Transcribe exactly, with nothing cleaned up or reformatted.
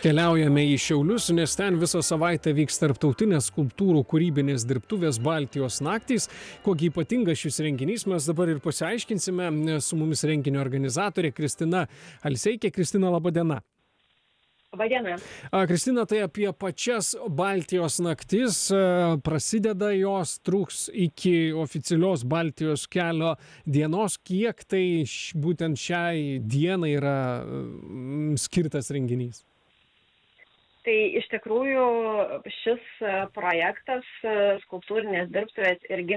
Keliaujame į Šiaulius, nes ten visą savaitę vyks tarptautinės skulptūrų kūrybinės dirbtuvės Baltijos naktys. Kogi ypatingas šis renginys, mes dabar ir pasiaiškinsime. Su mumis renginio organizatorė Kristina Alseikė. Kristina, laba diena. Labą dieną. Kristina, tai apie pačias Baltijos naktis. Prasideda jos, truks iki oficialios Baltijos kelio dienos. Kiek tai būtent šiai dienai yra skirtas renginys? Tai iš tikrųjų šis projektas skulptūrinės dirbtuvės irgi